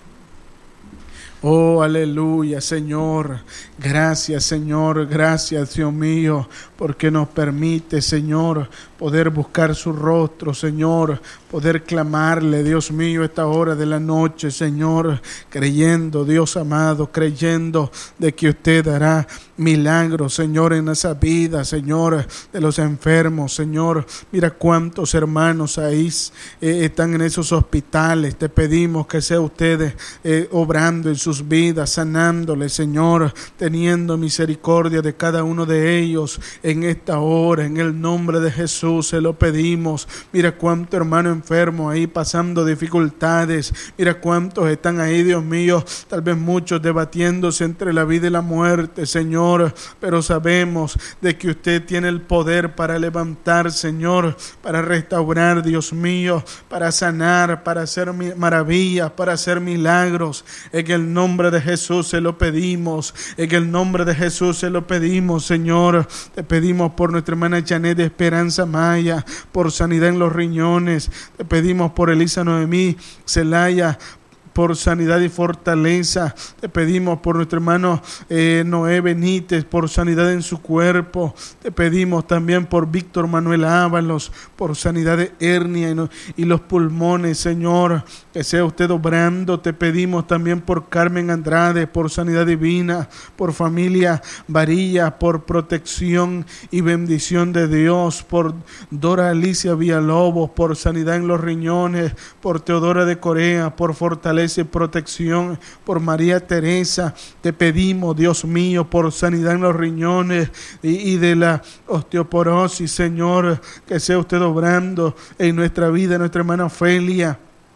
Speaker 1: Oh, aleluya, Señor. Gracias, Señor. Gracias, Dios mío, porque nos permite, Señor, poder buscar su rostro, Señor, poder clamarle, Dios mío, esta hora de la noche, Señor, creyendo, Dios amado, creyendo de que usted hará milagros, Señor, en esa vida, Señor, de los enfermos, Señor. Mira cuántos hermanos ahí eh, están en esos hospitales. Te pedimos que sea usted eh, obrando en sus vidas, sanándoles, Señor, teniendo misericordia de cada uno de ellos en esta hora, en el nombre de Jesús se lo pedimos. Mira cuánto hermano enfermo ahí pasando dificultades. Mira cuántos están ahí, Dios mío, tal vez muchos debatiéndose entre la vida y la muerte, Señor. Pero sabemos de que usted tiene el poder para levantar, Señor, para restaurar, Dios mío, para sanar, para hacer maravillas, para hacer milagros. En el nombre de Jesús se lo pedimos. En el nombre de Jesús se lo pedimos, Señor. Te pedimos por nuestra hermana Janet de Esperanza Maya, por sanidad en los riñones. Te pedimos por Elisa Noemí Celaya, por sanidad y fortaleza. Te pedimos por nuestro hermano eh, Noé Benítez, por sanidad en su cuerpo. Te pedimos también por Víctor Manuel Ábalos, por sanidad de hernia y, no, y los pulmones, Señor, que sea usted obrando. Te pedimos también por Carmen Andrade, por sanidad divina, por familia Varilla, por protección y bendición de Dios, por Dora Alicia Villalobos, por sanidad en los riñones, por Teodora de Corea, por fortaleza y protección, por María Teresa. Te pedimos, Dios mío, por sanidad en los riñones y, y de la osteoporosis, Señor, que sea usted obrando en nuestra vida, nuestra hermana Ofelia,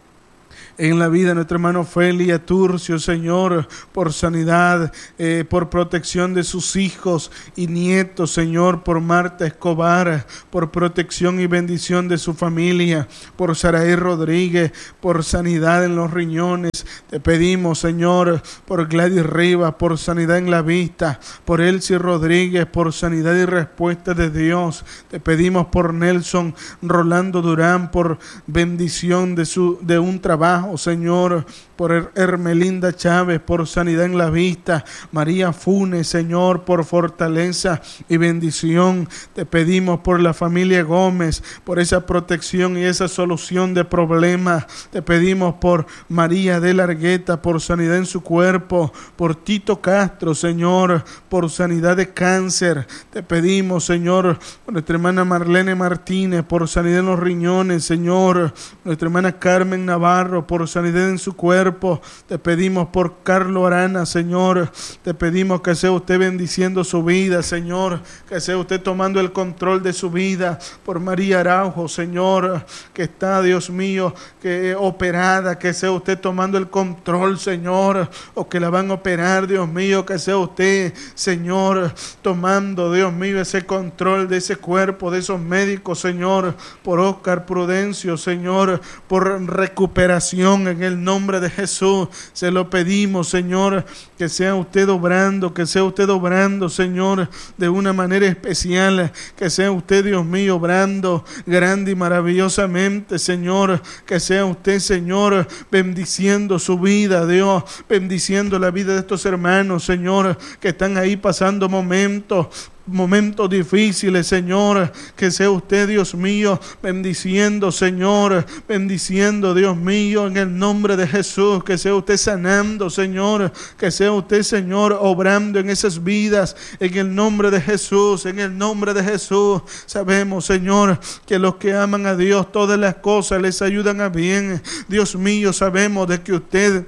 Speaker 1: en la vida de nuestro hermano Felia Turcio, Señor, por sanidad, eh, por protección de sus hijos y nietos, Señor, por Marta Escobar, por protección y bendición de su familia, por Saraí Rodríguez, por sanidad en los riñones. Te pedimos, Señor, por Gladys Rivas, por sanidad en la vista, por Elsie Rodríguez, por sanidad y respuesta de Dios. Te pedimos por Nelson Rolando Durán, por bendición de, su, de un trabajo, Señor, por Hermelinda Chávez, por sanidad en la vista, María Funes, Señor, por fortaleza y bendición. Te pedimos por la familia Gómez, por esa protección y esa solución de problemas. Te pedimos por María de Largueta, por sanidad en su cuerpo, por Tito Castro, Señor, por sanidad de cáncer. Te pedimos, Señor, por nuestra hermana Marlene Martínez, por sanidad en los riñones, Señor, nuestra hermana Carmen Navarro, por por sanidad en su cuerpo. Te pedimos por Carlos Arana, Señor. Te pedimos que sea usted bendiciendo su vida, Señor. Que sea usted tomando el control de su vida. Por María Araujo, Señor, que está, Dios mío, que operada. Que sea usted tomando el control, Señor. O que la van a operar, Dios mío. Que sea usted, Señor, tomando, Dios mío, ese control de ese cuerpo, de esos médicos, Señor. Por Oscar Prudencio, Señor. Por recuperación en el nombre de Jesús. Se lo pedimos, Señor, que sea usted obrando, que sea usted obrando, Señor, de una manera especial, que sea usted, Dios mío, obrando grande y maravillosamente, Señor, que sea usted, Señor, bendiciendo su vida, Dios, bendiciendo la vida de estos hermanos, Señor, que están ahí pasando momentos momentos difíciles, Señor, que sea usted, Dios mío, bendiciendo, Señor, bendiciendo, Dios mío, en el nombre de Jesús, que sea usted sanando, Señor, que sea usted, Señor, obrando en esas vidas, en el nombre de Jesús, en el nombre de Jesús. Sabemos, Señor, que los que aman a Dios, todas las cosas les ayudan a bien. Dios mío, sabemos de que usted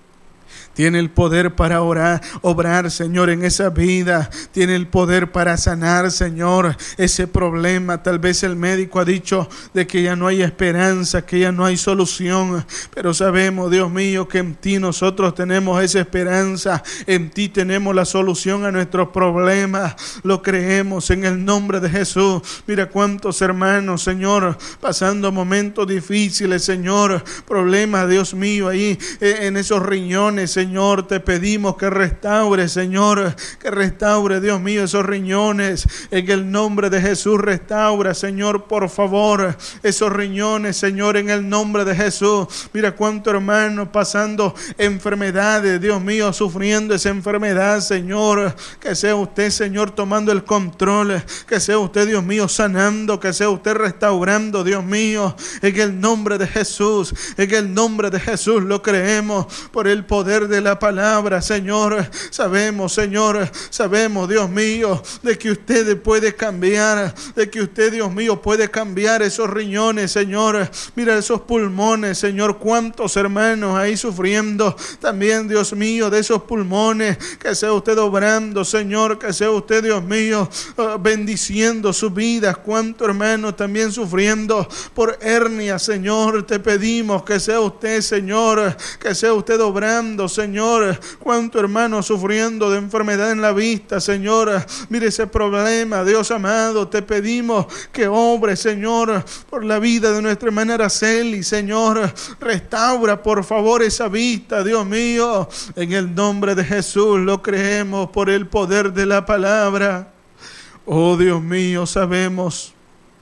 Speaker 1: tiene el poder para orar, obrar, Señor, en esa vida. Tiene el poder para sanar, Señor, ese problema. Tal vez el médico ha dicho de que ya no hay esperanza, que ya no hay solución. Pero sabemos, Dios mío, que en ti nosotros tenemos esa esperanza. En ti tenemos la solución a nuestros problemas. Lo creemos en el nombre de Jesús. Mira cuántos hermanos, Señor, pasando momentos difíciles, Señor. Problemas, Dios mío, ahí en esos riñones, riñones, Señor, te pedimos que restaure, Señor, que restaure, Dios mío, esos riñones. En el nombre de Jesús, restaura, Señor, por favor, esos riñones, Señor, en el nombre de Jesús. Mira cuánto hermano pasando enfermedades, Dios mío, sufriendo esa enfermedad, Señor. Que sea usted, Señor, tomando el control, que sea usted, Dios mío, sanando, que sea usted restaurando, Dios mío, en el nombre de Jesús, en el nombre de Jesús lo creemos por el poder de la palabra, Señor. Sabemos, Señor, sabemos, Dios mío, de que usted puede cambiar, de que usted, Dios mío, puede cambiar esos riñones, Señor. Mira esos pulmones, Señor, cuántos hermanos ahí sufriendo también, Dios mío, de esos pulmones. Que sea usted obrando, Señor, que sea usted, Dios mío, bendiciendo sus vidas. Cuántos hermanos también sufriendo por hernia, Señor, te pedimos que sea usted, Señor, que sea usted obrando, Señor. Cuántos hermanos sufriendo de enfermedad en la vista, Señor. Mire ese problema, Dios amado, te pedimos que obre, Señor, por la vida de nuestra hermana Araceli, Señor. Restaura, por favor, esa vista, Dios mío. En el nombre de Jesús lo creemos por el poder de la palabra. Oh, Dios mío, sabemos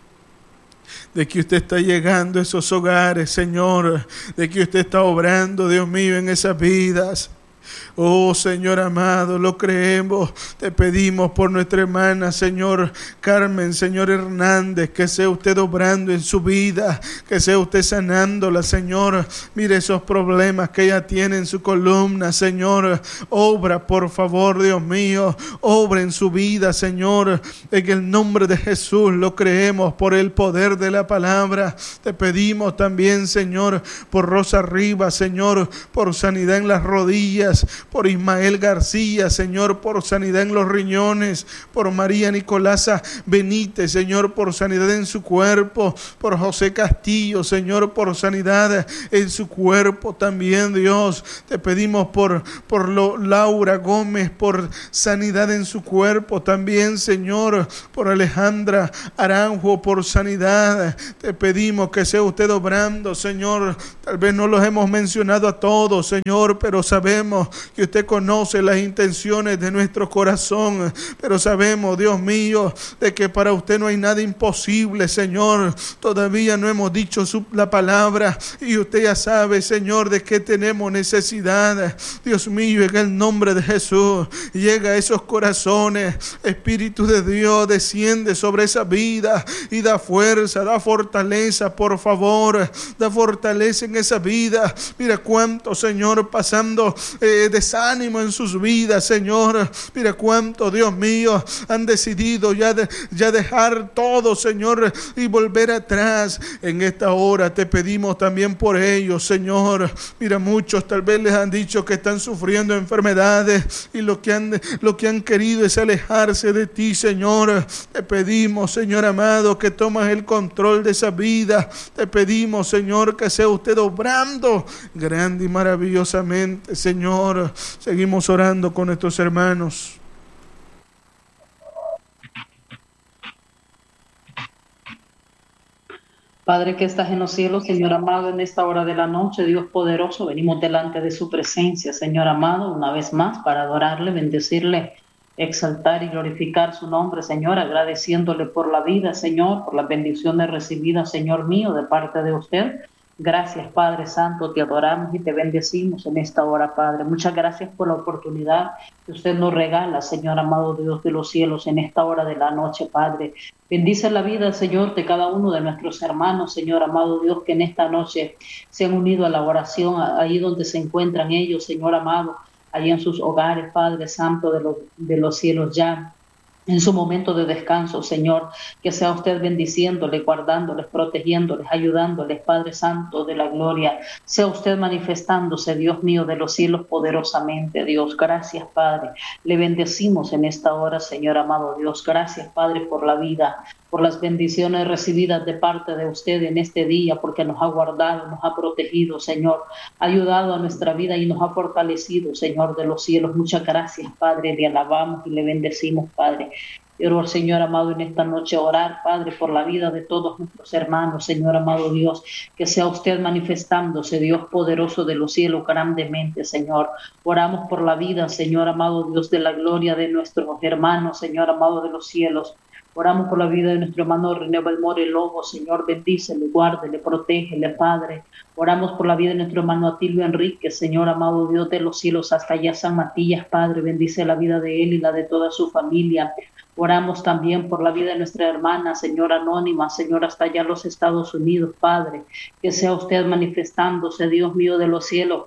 Speaker 1: de que usted está llegando a esos hogares, Señor, de que usted está obrando, Dios mío, en esas vidas. Oh, Señor amado, lo creemos. Te pedimos por nuestra hermana, Señor Carmen, Señor Hernández, que sea usted obrando en su vida, que sea usted sanándola, Señor. Mire esos problemas que ella tiene en su columna, Señor. Obra, por favor, Dios mío. Obra en su vida, Señor. En el nombre de Jesús lo creemos por el poder de la palabra. Te pedimos también, Señor, por Rosa Rivas, Señor, por sanidad en las rodillas, por Ismael García, Señor, por sanidad en los riñones, por María Nicolasa Benítez, Señor, por sanidad en su cuerpo, por José Castillo, Señor, por sanidad en su cuerpo también, Dios. Te pedimos por, por lo, Laura Gómez, por sanidad en su cuerpo también, Señor, por Alejandra Aranjo, por sanidad. Te pedimos que sea usted obrando, Señor. Tal vez no los hemos mencionado a todos, Señor, pero sabemos que usted conoce las intenciones de nuestro corazón, pero sabemos, Dios mío, de que para usted no hay nada imposible, Señor. Todavía no hemos dicho su, la palabra, y usted ya sabe, Señor, de que tenemos necesidad. Dios mío, en el nombre de Jesús, llega a esos corazones. Espíritu de Dios, desciende sobre esa vida y da fuerza, da fortaleza, por favor, da fortaleza en esa vida. Mira cuánto, Señor, pasando eh, desánimo en sus vidas, Señor. Mira cuánto, Dios mío, han decidido ya, de, ya dejar todo, Señor, y volver atrás. En esta hora te pedimos también por ellos, Señor. Mira, muchos tal vez les han dicho que están sufriendo enfermedades y lo que han, lo que han querido es alejarse de ti, Señor. Te pedimos, Señor amado, que tomas el control de esa vida. Te pedimos, Señor, que sea usted obrando grande y maravillosamente, Señor. Seguimos orando con nuestros hermanos.
Speaker 3: Padre que estás en los cielos, Señor amado, en esta hora de la noche, Dios poderoso, venimos delante de su presencia, Señor amado, una vez más para adorarle, bendecirle, exaltar y glorificar su nombre, Señor, agradeciéndole por la vida, Señor, por las bendiciones recibidas, Señor mío, de parte de usted. Gracias, Padre Santo, te adoramos y te bendecimos en esta hora, Padre. Muchas gracias por la oportunidad que usted nos regala, Señor amado Dios de los cielos, en esta hora de la noche, Padre. Bendice la vida, Señor, de cada uno de nuestros hermanos, Señor amado Dios, que en esta noche se han unido a la oración, ahí donde se encuentran ellos, Señor amado, ahí en sus hogares, Padre Santo de los, de los cielos ya. En su momento de descanso, Señor, que sea usted bendiciéndoles, guardándoles, protegiéndoles, ayudándoles, Padre Santo de la gloria. Sea usted manifestándose, Dios mío, de los cielos poderosamente, Dios. Gracias, Padre. Le bendecimos en esta hora, Señor amado Dios. Gracias, Padre, por la vida, por las bendiciones recibidas de parte de usted en este día, porque nos ha guardado, nos ha protegido, Señor. Ha ayudado a nuestra vida y nos ha fortalecido, Señor de los cielos. Muchas gracias, Padre. Le alabamos y le bendecimos, Padre. Quiero, Señor amado, en esta noche orar, Padre, por la vida de todos nuestros hermanos, Señor amado Dios, que sea usted manifestándose, Dios poderoso de los cielos, grandemente, Señor. Oramos por la vida, Señor amado Dios, de la gloria de nuestros hermanos, Señor amado de los cielos. Oramos por la vida de nuestro hermano René Belmore Lobo, Señor, bendícele, guárdele, protégele, Padre. Oramos por la vida de nuestro hermano Atilio Enrique, Señor, amado Dios de los cielos, hasta allá San Matías, Padre, bendice la vida de él y la de toda su familia. Oramos también por la vida de nuestra hermana, Señor Anónima, Señor, hasta allá los Estados Unidos, Padre, que sea usted manifestándose, Dios mío de los cielos,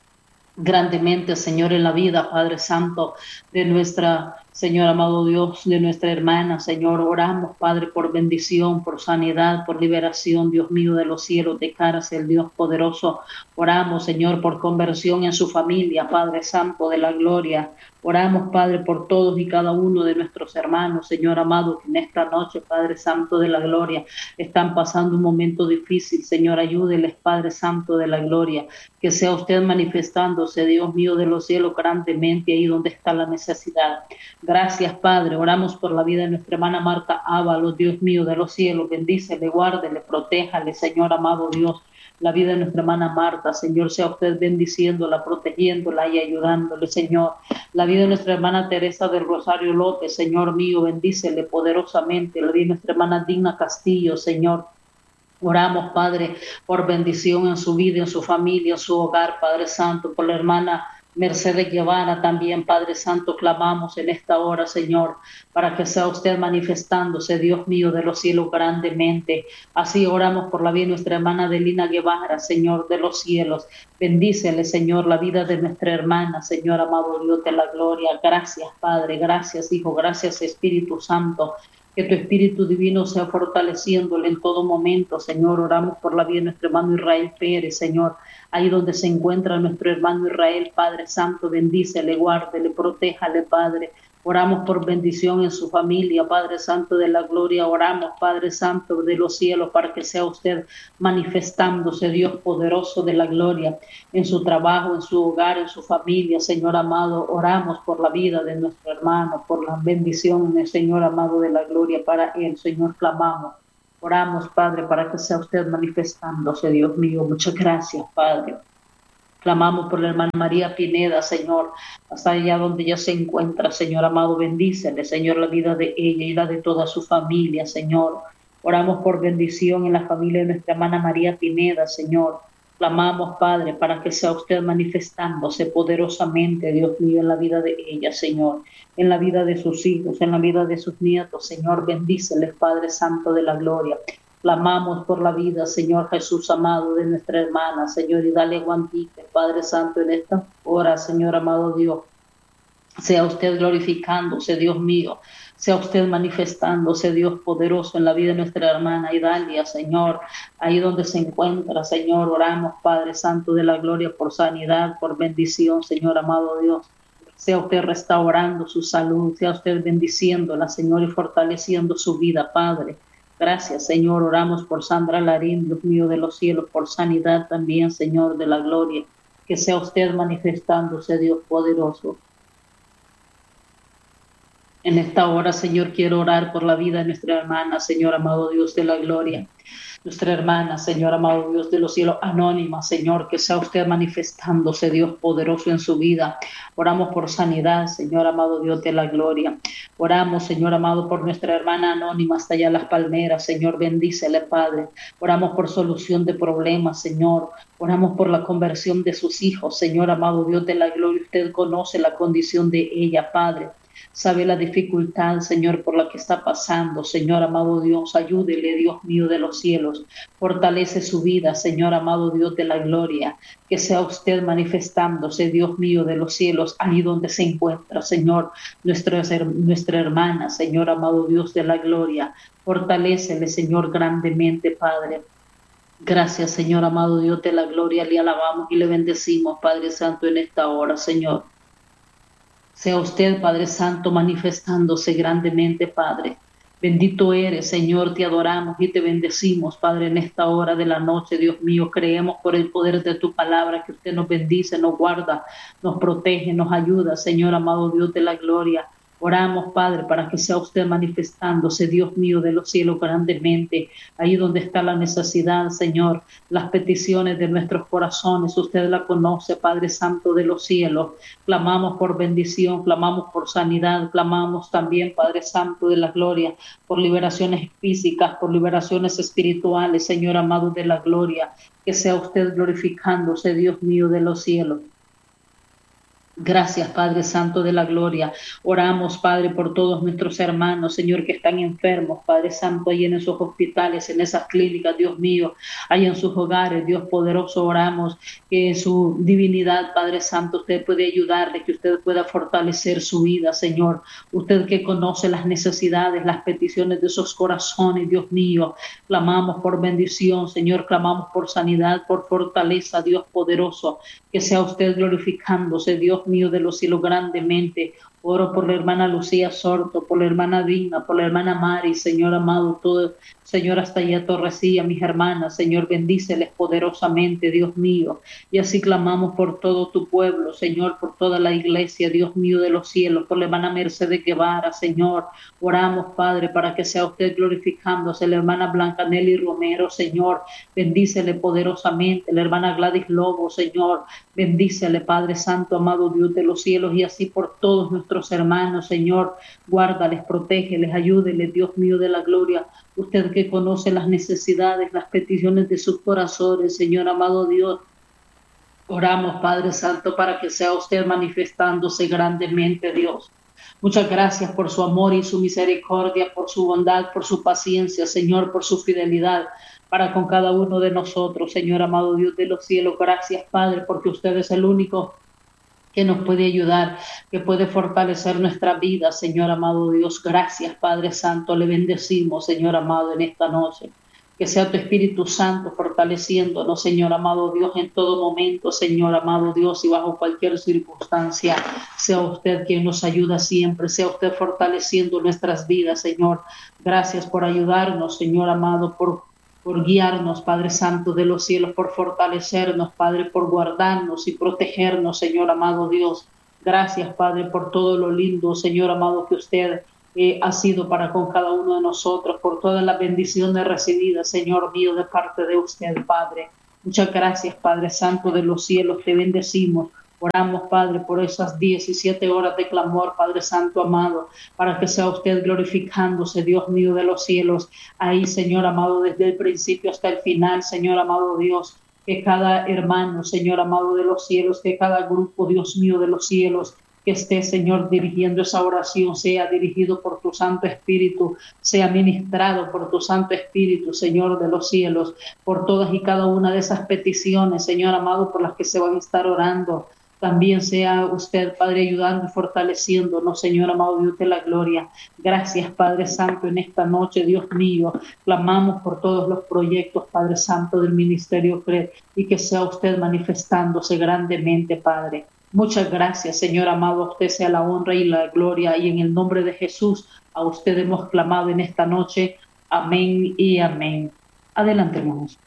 Speaker 3: grandemente, Señor, en la vida, Padre Santo, de nuestra, Señor amado Dios, de nuestra hermana, Señor. Oramos, Padre, por bendición, por sanidad, por liberación, Dios mío de los cielos, de cara hacia el Dios poderoso. Oramos, Señor, por conversión en su familia, Padre Santo de la gloria. Oramos, Padre, por todos y cada uno de nuestros hermanos, Señor amado, que en esta noche, Padre Santo de la gloria, están pasando un momento difícil. Señor, ayúdeles, Padre Santo de la gloria, que sea usted manifestándose, Dios mío de los cielos, grandemente ahí donde está la necesidad. Gracias, Padre. Oramos por la vida de nuestra hermana Marta Ábalos, Dios mío de los cielos, bendícele, guárdele, protéjale, Señor amado Dios. La vida de nuestra hermana Marta, Señor, sea usted bendiciéndola, protegiéndola y ayudándole, Señor. La vida de nuestra hermana Teresa del Rosario López, Señor mío, bendícele poderosamente. La vida de nuestra hermana Digna Castillo, Señor. Oramos, Padre, por bendición en su vida, en su familia, en su hogar, Padre Santo, por la hermana Mercedes Guevara también, Padre Santo, clamamos en esta hora, Señor, para que sea usted manifestándose, Dios mío, de los cielos grandemente. Así oramos por la vida de nuestra hermana Adelina Guevara, Señor, de los cielos. Bendícele, Señor, la vida de nuestra hermana, Señor, amado Dios de la gloria. Gracias, Padre, gracias, Hijo, gracias, Espíritu Santo. Que tu Espíritu Divino sea fortaleciéndole en todo momento, Señor. Oramos por la vida de nuestro hermano Israel Pérez, Señor. Ahí donde se encuentra nuestro hermano Israel, Padre Santo, bendícele, guárdele, protéjale, Padre. Oramos por bendición en su familia, Padre Santo de la gloria. Oramos, Padre Santo de los cielos, para que sea usted manifestándose, Dios poderoso de la gloria, en su trabajo, en su hogar, en su familia, Señor amado. Oramos por la vida de nuestro hermano, por la bendición del Señor amado de la gloria para él, Señor, clamamos. Oramos, Padre, para que sea usted manifestándose, Dios mío. Muchas gracias, Padre. Clamamos por la hermana María Pineda, Señor, hasta allá donde ella se encuentra, Señor amado, bendícele, Señor, la vida de ella y la de toda su familia, Señor. Oramos por bendición en la familia de nuestra hermana María Pineda, Señor. Clamamos, Padre, para que sea usted manifestándose poderosamente, Dios mío, en la vida de ella, Señor, en la vida de sus hijos, en la vida de sus nietos, Señor, bendíceles, Padre Santo de la gloria. Clamamos por la vida, Señor Jesús amado, de nuestra hermana, Señor, y dale guantique, Padre Santo, en esta hora, Señor amado Dios. Sea usted glorificándose, Dios mío. Sea usted manifestándose, Dios poderoso, en la vida de nuestra hermana Idalia, Señor. Ahí donde se encuentra, Señor, oramos, Padre Santo de la gloria, por sanidad, por bendición, Señor amado Dios. Sea usted restaurando su salud, sea usted bendiciéndola, Señor, y fortaleciendo su vida, Padre. Gracias, Señor. Oramos por Sandra Larín, Dios mío de los cielos, por sanidad también, Señor de la gloria. Que sea usted manifestándose, Dios poderoso. En esta hora, Señor, quiero orar por la vida de nuestra hermana, Señor amado Dios de la gloria. Nuestra hermana, Señor amado Dios de los cielos, anónima, Señor, que sea usted manifestándose, Dios poderoso, en su vida. Oramos por sanidad, Señor amado Dios de la gloria. Oramos, Señor amado, por nuestra hermana anónima hasta allá Las Palmeras, Señor, bendícele, Padre. Oramos por solución de problemas, Señor. Oramos por la conversión de sus hijos, Señor amado Dios de la gloria. Usted conoce la condición de ella, Padre. Sabe la dificultad, Señor, por la que está pasando. Señor, amado Dios, ayúdele, Dios mío de los cielos. Fortalece su vida, Señor, amado Dios de la gloria. Que sea usted manifestándose, Dios mío de los cielos, ahí donde se encuentra, Señor, nuestra, nuestra hermana, Señor, amado Dios de la gloria. Fortalécele, Señor, grandemente, Padre. Gracias, Señor, amado Dios de la gloria. Le alabamos y le bendecimos, Padre Santo, en esta hora, Señor. Sea usted, Padre Santo, manifestándose grandemente, Padre. Bendito eres, Señor, te adoramos y te bendecimos, Padre, en esta hora de la noche, Dios mío. Creemos por el poder de tu palabra que usted nos bendice, nos guarda, nos protege, nos ayuda, Señor, amado Dios de la gloria. Oramos, Padre, para que sea usted manifestándose, Dios mío, de los cielos grandemente, ahí donde está la necesidad, Señor, las peticiones de nuestros corazones, usted la conoce, Padre Santo de los cielos. Clamamos por bendición, clamamos por sanidad, clamamos también, Padre Santo de la gloria, por liberaciones físicas, por liberaciones espirituales, Señor amado de la gloria, que sea usted glorificándose, Dios mío, de los cielos. Gracias, Padre Santo de la gloria. Oramos, Padre, por todos nuestros hermanos, Señor, que están enfermos, Padre Santo, ahí en esos hospitales, en esas clínicas, Dios mío, ahí en sus hogares, Dios poderoso, oramos que en su divinidad, Padre Santo, usted puede ayudarle, que usted pueda fortalecer su vida, Señor. Usted que conoce las necesidades, las peticiones de esos corazones, Dios mío, clamamos por bendición, Señor, clamamos por sanidad, por fortaleza, Dios poderoso, que sea usted glorificándose, Dios mío de los cielos grandemente. Oro por la hermana Lucía Sorto, por la hermana Digna, por la hermana Mari, Señor amado, todo, Señor, hasta allá Torrecilla, mis hermanas, Señor, bendíceles poderosamente, Dios mío. Y así clamamos por todo tu pueblo, Señor, por toda la iglesia, Dios mío de los cielos, por la hermana Mercedes Guevara, Señor. Oramos, Padre, para que sea usted glorificándose, la hermana Blanca Nelly Romero, Señor, bendícele poderosamente, la hermana Gladys Lobo, Señor, bendícele, Padre Santo, amado Dios de los cielos, y así por todos nuestros hermanos, Señor, guárdales, protégeles, ayúdeles, Dios mío de la gloria, usted que conoce las necesidades, las peticiones de sus corazones, Señor amado Dios. Oramos, Padre Santo, para que sea usted manifestándose grandemente, Dios. Muchas gracias por su amor y su misericordia, por su bondad, por su paciencia, Señor, por su fidelidad para con cada uno de nosotros, Señor amado Dios de los cielos. Gracias, Padre, porque usted es el único que nos puede ayudar, que puede fortalecer nuestra vida, Señor amado Dios. Gracias, Padre Santo, le bendecimos, Señor amado, en esta noche. Que sea tu Espíritu Santo fortaleciéndonos, Señor amado Dios, en todo momento, Señor amado Dios, y bajo cualquier circunstancia. Sea usted quien nos ayuda siempre, sea usted fortaleciendo nuestras vidas, Señor. Gracias por ayudarnos, Señor amado, por por guiarnos, Padre Santo de los cielos, por fortalecernos, Padre, por guardarnos y protegernos, Señor amado Dios. Gracias, Padre, por todo lo lindo, Señor amado, que usted eh, ha sido para con cada uno de nosotros, por todas las bendiciones recibidas, Señor mío, de parte de usted, Padre. Muchas gracias, Padre Santo de los cielos, te bendecimos. Oramos, Padre, por esas diecisiete horas de clamor, Padre Santo amado, para que sea usted glorificándose, Dios mío de los cielos, ahí, Señor amado, desde el principio hasta el final, Señor amado Dios, que cada hermano, Señor amado de los cielos, que cada grupo, Dios mío de los cielos, que esté, Señor, dirigiendo esa oración, sea dirigido por tu Santo Espíritu, sea ministrado por tu Santo Espíritu, Señor de los cielos, por todas y cada una de esas peticiones, Señor amado, por las que se van a estar orando. También sea usted, Padre, ayudando y fortaleciéndonos, Señor amado Dios de la gloria. Gracias, Padre Santo, en esta noche, Dios mío. Clamamos por todos los proyectos, Padre Santo, del Ministerio C R E y que sea usted manifestándose grandemente, Padre. Muchas gracias, Señor amado. A usted sea la honra y la gloria. Y en el nombre de Jesús, a usted hemos clamado en esta noche. Amén y amén. Adelante, hermanos.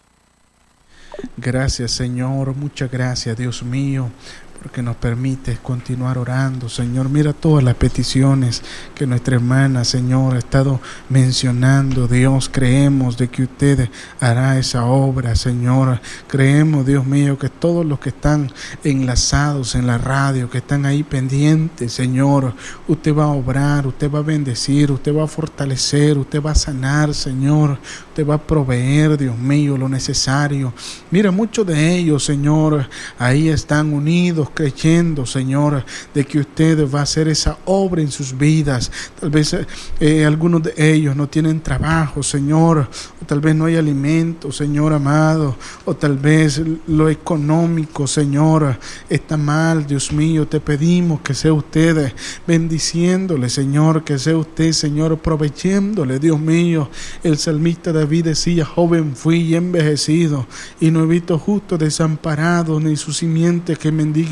Speaker 1: Gracias, Señor, muchas gracias, Dios mío, porque nos permites continuar orando, Señor. Mira todas las peticiones que nuestra hermana, Señor, ha estado mencionando. Dios, creemos de que usted hará esa obra, Señor. Creemos, Dios mío, que todos los que están enlazados en la radio, que están ahí pendientes, Señor, usted va a obrar, usted va a bendecir, usted va a fortalecer, usted va a sanar, Señor. Usted va a proveer, Dios mío, lo necesario. Mira, muchos de ellos, Señor, ahí están unidos, creyendo, Señor, de que usted va a hacer esa obra en sus vidas. Tal vez eh, algunos de ellos no tienen trabajo, Señor, o tal vez no hay alimento, Señor amado, o tal vez lo económico, Señor, está mal. Dios mío, te pedimos que sea usted bendiciéndole, Señor, que sea usted, Señor, proveyéndole, Dios mío. El salmista David decía: joven fui y envejecido, y no he visto justo desamparado, ni su simiente que mendigue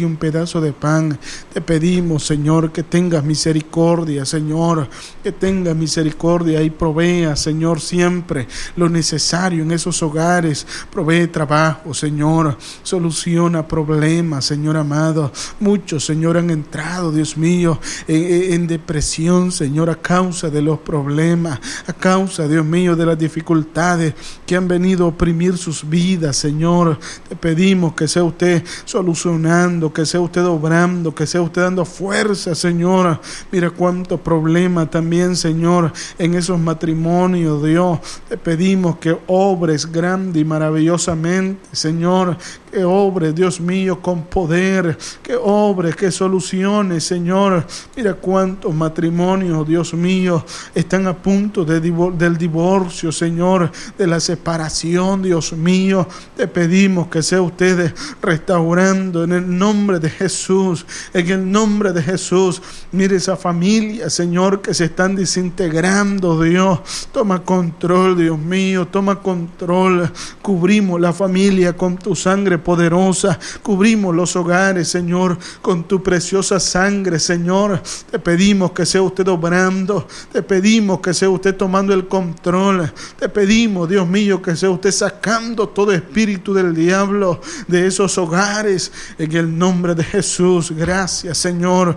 Speaker 1: un pedazo de pan. Te pedimos, Señor, que tengas misericordia, Señor, que tengas misericordia y provea, Señor, siempre lo necesario en esos hogares. Provee trabajo, Señor, soluciona problemas, Señor amado. Muchos, Señor, han entrado, Dios mío, en, en depresión, Señor, a causa de los problemas, a causa, Dios mío, de las dificultades que han venido a oprimir sus vidas, Señor. Te pedimos que sea usted solucionando, que sea usted obrando, que sea usted dando fuerza, Señor. Mira cuántos problemas también, Señor, en esos matrimonios, Dios. Te pedimos que obres grande y maravillosamente, Señor, que obres, Dios mío, con poder, que obres, que soluciones, Señor. Mira cuántos matrimonios, Dios mío, están a punto de divor- del divorcio, Señor, de la separación, Dios mío. Te pedimos que sea usted restaurando en el nombre de Jesús, en el nombre de Jesús. Mire esa familia, Señor, que se están desintegrando, Dios. Toma control, Dios mío, toma control. Cubrimos la familia con tu sangre poderosa, cubrimos los hogares, Señor, con tu preciosa sangre, Señor. Te pedimos que sea usted obrando, te pedimos que sea usted tomando el control, te pedimos, Dios mío, que sea usted sacando todo espíritu del diablo de esos hogares, en el nombre de Jesús. Gracias, Señor.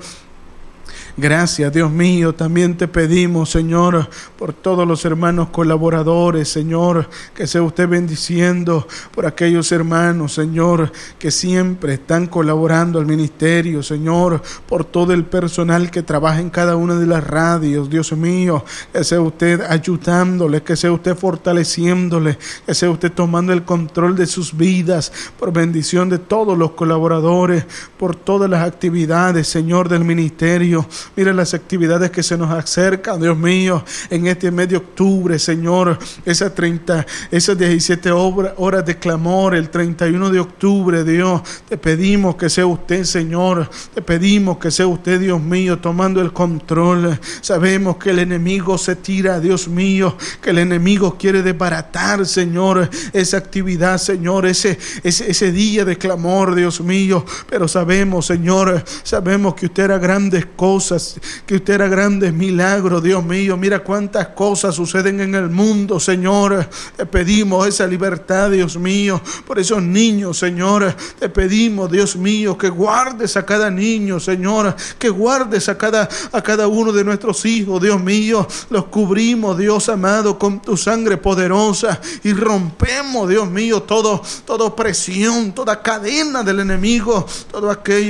Speaker 1: Gracias, Dios mío. También te pedimos, Señor, por todos los hermanos colaboradores, Señor, que sea usted bendiciendo por aquellos hermanos, Señor, que siempre están colaborando al ministerio, Señor, por todo el personal que trabaja en cada una de las radios, Dios mío, que sea usted ayudándole, que sea usted fortaleciéndole, que sea usted tomando el control de sus vidas, por bendición de todos los colaboradores, por todas las actividades, Señor, del ministerio. Mira las actividades que se nos acercan, Dios mío, en este mes de octubre, Señor, esas treinta, esas diecisiete horas de clamor, el treinta y uno de octubre, Dios, te pedimos que sea usted, Señor, te pedimos que sea usted, Dios mío, tomando el control. Sabemos que el enemigo se tira, Dios mío, que el enemigo quiere desbaratar, Señor, esa actividad, Señor, ese, ese, ese día de clamor, Dios mío, pero sabemos, Señor, sabemos que usted hará grandes cosas, que usted hará grandes milagros, Dios mío. Mira cuántas cosas suceden en el mundo, Señor. Te pedimos esa libertad, Dios mío, por esos niños, Señor. Te pedimos, Dios mío, que guardes a cada niño, Señor, que guardes a cada, a cada uno de nuestros hijos, Dios mío. Los cubrimos, Dios amado, con tu sangre poderosa y rompemos, Dios mío, todo, toda opresión, toda cadena del enemigo, todo aquello